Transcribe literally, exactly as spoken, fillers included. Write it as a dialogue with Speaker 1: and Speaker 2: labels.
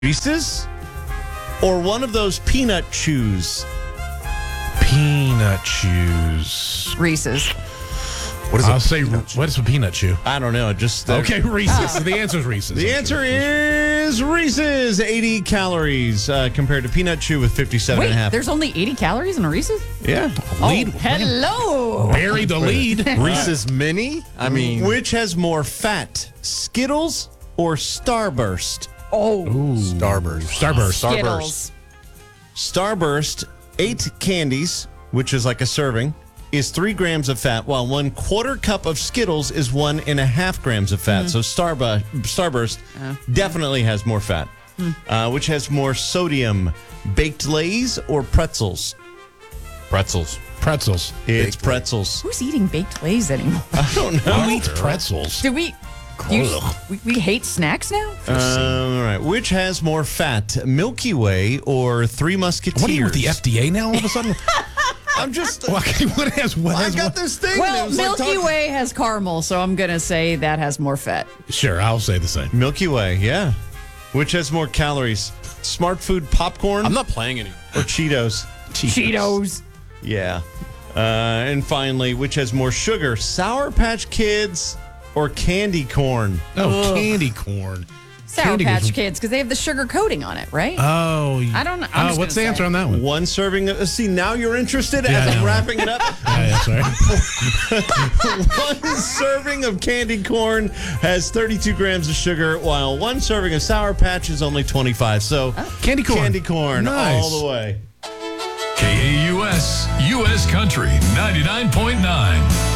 Speaker 1: Reese's or one of those peanut chews?
Speaker 2: Peanut chews.
Speaker 3: Reese's.
Speaker 2: What is I'll say, what is a peanut chew?
Speaker 1: I don't know. Just uh,
Speaker 2: Okay, Reese's. The answer is Reese's.
Speaker 1: The answer is Reese's. eighty calories uh, compared to peanut chew with fifty-seven
Speaker 3: Wait,
Speaker 1: and a half.
Speaker 3: there's only eighty calories in a Reese's?
Speaker 1: Yeah.
Speaker 2: Lead.
Speaker 3: Oh, hello.
Speaker 2: Bury the lead.
Speaker 4: Reese's Mini? I mean,
Speaker 1: Which has more fat, Skittles or Starburst?
Speaker 3: Oh,
Speaker 4: Starburst.
Speaker 2: Starburst.
Speaker 3: Skittles.
Speaker 1: Starburst, eight candies, which is like a serving, is three grams of fat, while one quarter cup of Skittles is one and a half grams of fat. Mm. So Starbu- Starburst uh. definitely has more fat. Mm. Uh, which has more sodium, baked Lay's or pretzels?
Speaker 4: Pretzels.
Speaker 2: Pretzels.
Speaker 1: It's
Speaker 4: Baked
Speaker 1: pretzels.
Speaker 3: Who's eating baked Lay's anymore?
Speaker 1: I don't know.
Speaker 2: Who eats pretzels?
Speaker 3: Do we, do you, we? We hate snacks now?
Speaker 1: Uh, all right. Which has more fat, Milky Way or Three Musketeers?
Speaker 2: What are you with the F D A now all of a sudden?
Speaker 1: I'm just.
Speaker 2: What has what
Speaker 1: I
Speaker 2: has
Speaker 1: got
Speaker 2: what?
Speaker 1: this thing.
Speaker 3: Well,
Speaker 1: that was like
Speaker 3: Milky
Speaker 1: talking-
Speaker 3: Way has caramel, so I'm going to say that has more fat.
Speaker 2: Sure, I'll say the same.
Speaker 1: Milky Way, yeah. Which has more calories, Smart Food popcorn
Speaker 4: I'm not playing any.
Speaker 1: or Cheetos?
Speaker 3: Cheetos.
Speaker 1: Yeah. Uh, and finally, which has more sugar, Sour Patch Kids or candy corn?
Speaker 2: Oh,
Speaker 3: Ugh.
Speaker 2: candy corn.
Speaker 3: Sour
Speaker 2: Candy
Speaker 3: Patch
Speaker 2: was-
Speaker 3: Kids, because they have the sugar coating on it, right?
Speaker 2: Oh,
Speaker 3: I don't know. I'm
Speaker 2: Oh,
Speaker 3: just
Speaker 2: what's the
Speaker 3: gonna
Speaker 2: answer
Speaker 3: say.
Speaker 2: on that one?
Speaker 1: One serving. Of, see, now you're interested
Speaker 2: Yeah,
Speaker 1: as
Speaker 2: I
Speaker 1: I'm
Speaker 2: know.
Speaker 1: wrapping it up.
Speaker 2: Yeah, yeah, sorry.
Speaker 1: One serving of candy corn has thirty-two grams of sugar, while one serving of Sour Patch is only twenty-five. So
Speaker 2: Candy corn.
Speaker 1: candy corn
Speaker 2: Nice.
Speaker 1: all the way.
Speaker 5: K A U S, U S Country ninety-nine point nine.